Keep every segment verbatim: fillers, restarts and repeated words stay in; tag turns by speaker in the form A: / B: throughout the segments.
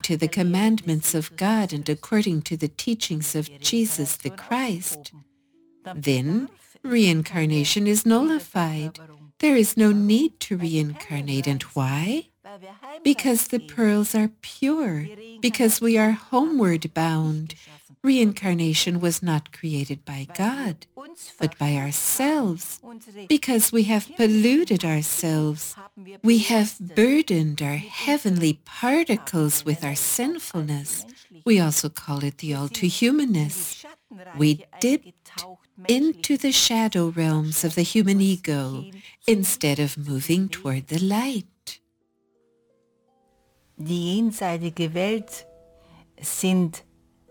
A: to the commandments of God and according to the teachings of Jesus the Christ, then reincarnation is nullified. There is no need to reincarnate. And why? Because the pearls are pure, because we are homeward bound. Reincarnation was not created by God, but by ourselves, because we have polluted ourselves. We have burdened our heavenly particles with our sinfulness. We also call it the all-too-humanness. We dipped into the shadow realms of the human ego instead of moving toward the light.
B: Die jenseitige Welt sind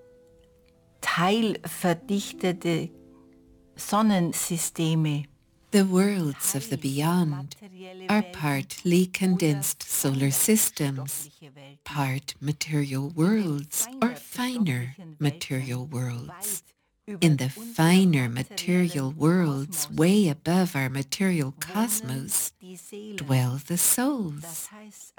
B: teilverdichtete Sonnensysteme.
A: The worlds of the beyond are partly condensed solar systems, part material worlds or finer material worlds. In the finer material worlds, way above our material cosmos, dwell the souls.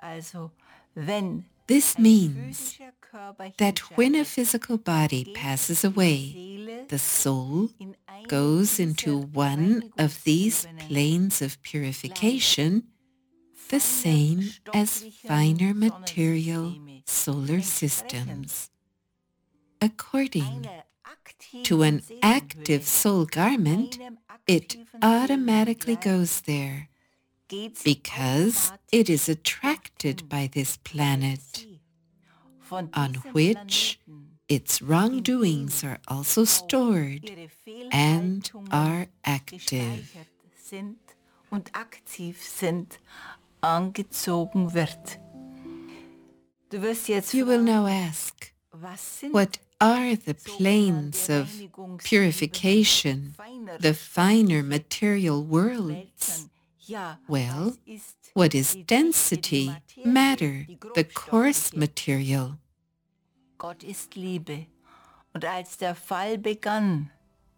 A: This means that when a physical body passes away, the soul goes into one of these planes of purification, the same as finer material solar systems. According to an active soul garment, it automatically goes there, because it is attracted by this planet, on which its wrongdoings are also stored and are active. You will now ask, what are the planes of purification, the finer material worlds? Well, what is density, matter, the coarse material?
B: Gott ist Liebe. Und als der Fall begann,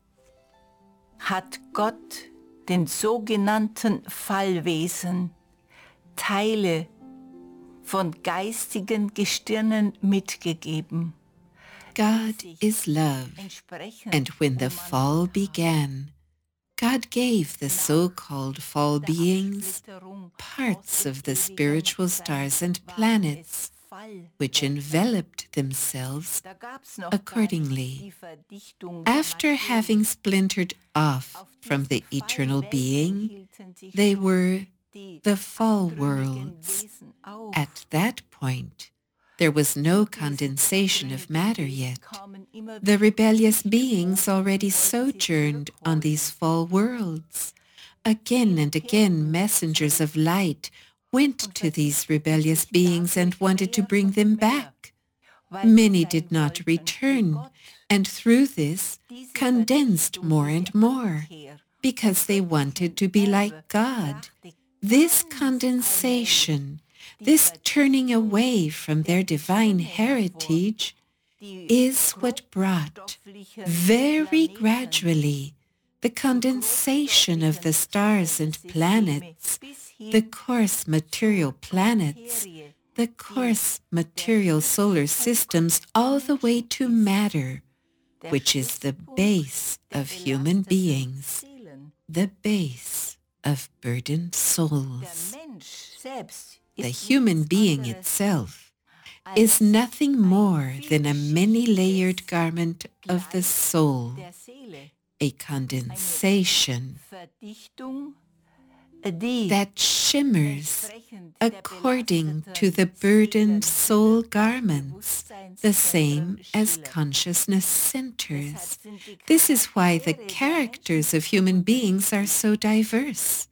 B: hat Gott den sogenannten Fallwesen Teile von geistigen Gestirnen mitgegeben.
A: God is love, and when the fall began, God gave the so-called fall beings parts of the spiritual stars and planets, which enveloped themselves accordingly. After having splintered off from the eternal being, they were the fall worlds. At that point, there was no condensation of matter yet. The rebellious beings already sojourned on these fall worlds. Again and again, messengers of light went to these rebellious beings and wanted to bring them back. Many did not return, and through this condensed more and more, because they wanted to be like God. This condensation, this turning away from their divine heritage, is what brought, very gradually, the condensation of the stars and planets, the coarse material planets, the coarse material solar systems, all the way to matter, which is the base of human beings, the base of burdened souls. The human being itself is nothing more than a many-layered garment of the soul, a condensation that shimmers according to the burdened soul garments, the same as consciousness centers. This is why the characters of human beings are so diverse.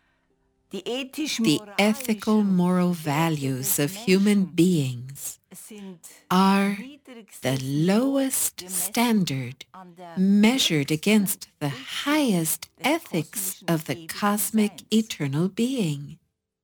A: The ethical moral values of human beings are the lowest standard measured against the highest ethics of the cosmic eternal being.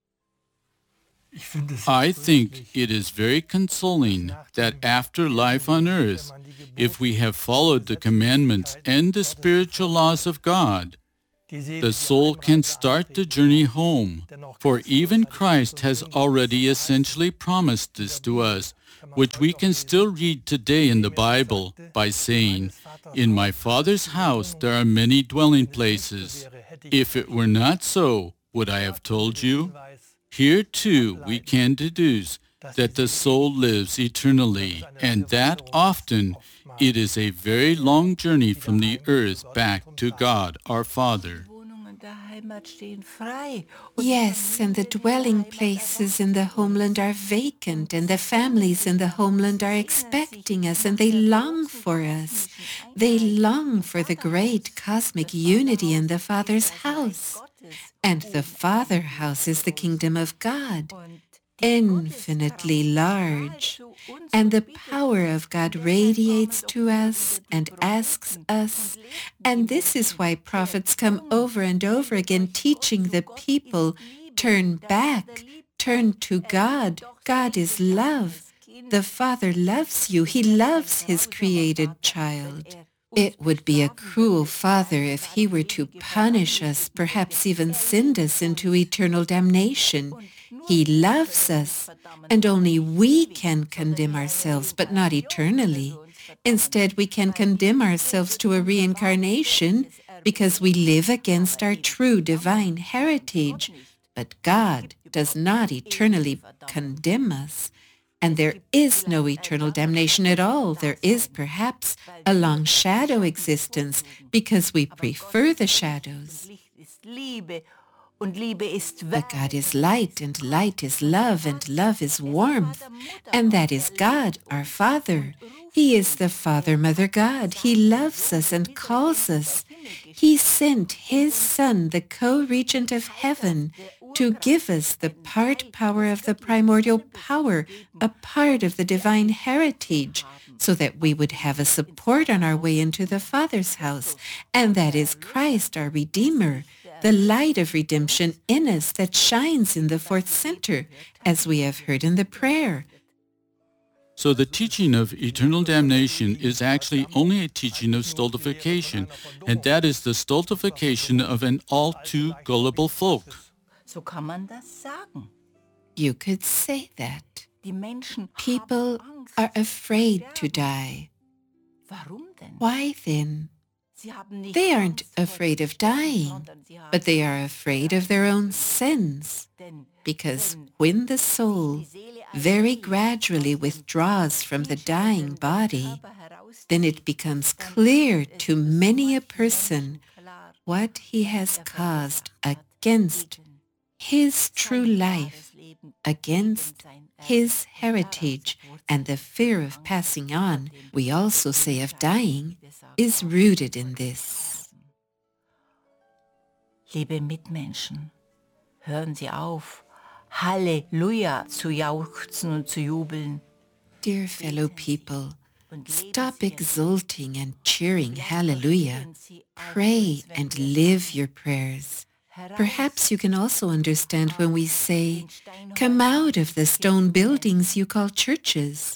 C: I think it is very consoling that after life on earth, if we have followed the commandments and the spiritual laws of God, the soul can start the journey home, for even Christ has already essentially promised this to us which we can still read today in the Bible by saying, "In my Father's house there are many dwelling places. If it were not so, would I have told you?" Here too we can deduce that the soul lives eternally, and that often it is a very long journey from the earth back to God our Father.
A: Yes, and the dwelling places in the homeland are vacant, and the families in the homeland are expecting us, and they long for us. They long for the great cosmic unity in the Father's house. And the Father house is the kingdom of God, infinitely large, and the power of God radiates to us and asks us, and this is why prophets come over and over again teaching the people, turn back, turn to God. God is love. The Father loves you. He loves his created child. It would be a cruel father if he were to punish us, perhaps even send us into eternal damnation. He loves us, and only we can condemn ourselves, but not eternally. Instead, we can condemn ourselves to a reincarnation because we live against our true divine heritage. But God does not eternally condemn us. And there is no eternal damnation at all. There is perhaps a long shadow existence because we prefer the shadows. But God is light, and light is love, and love is warmth. And that is God, our Father. He is the Father, Mother God. He loves us and calls us. He sent his Son, the co-regent of heaven, to give us the part power of the primordial power, a part of the divine heritage, so that we would have a support on our way into the Father's house. And that is Christ, our Redeemer, the light of redemption in us that shines in the fourth center, as we have heard in the prayer.
C: So the teaching of eternal damnation is actually only a teaching of stultification, and that is the stultification of an all too gullible folk.
B: So kann man das sagen.
A: You could say that. People are afraid to die. Why then? They aren't afraid of dying, but they are afraid of their own sins. Because when the soul very gradually withdraws from the dying body, then it becomes clear to many a person what he has caused against his true life, against his heritage, and the fear of passing on, we also say of dying, is rooted in this.
B: Liebe Mitmenschen, hören Sie auf, Halleluja zu jauchzen und zu jubeln.
A: Dear fellow people, stop exulting and cheering hallelujah. Pray and live your prayers. Perhaps you can also understand when we say, "Come out of the stone buildings you call churches.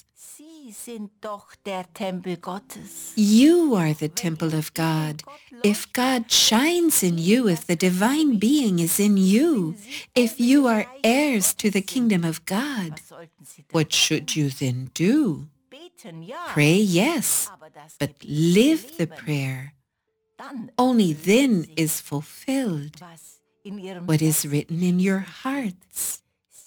A: You are the temple of God. If God shines in you, if the divine being is in you, if you are heirs to the kingdom of God, what should you then do? Pray, yes, but live the prayer. Only then is fulfilled what is written in your hearts.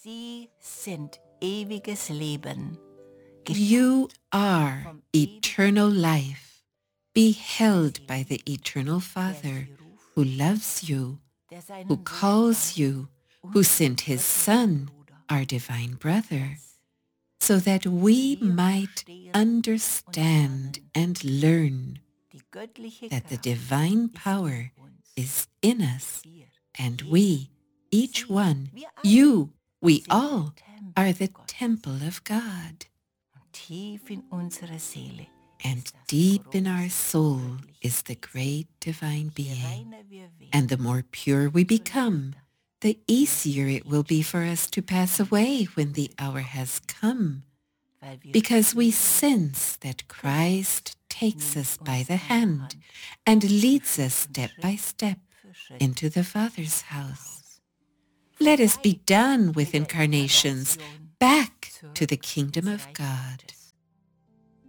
A: You are eternal life, beheld by the eternal Father, who loves you, who calls you, who sent his Son, our divine brother, so that we might understand and learn that the divine power is in us, and we, each one, you, we all, are the temple of God. And deep in our soul is the great divine being. And the more pure we become, the easier it will be for us to pass away when the hour has come, because we sense that Christ takes us by the hand and leads us step by step into the Father's house. Let us be done with incarnations. back to the kingdom of God.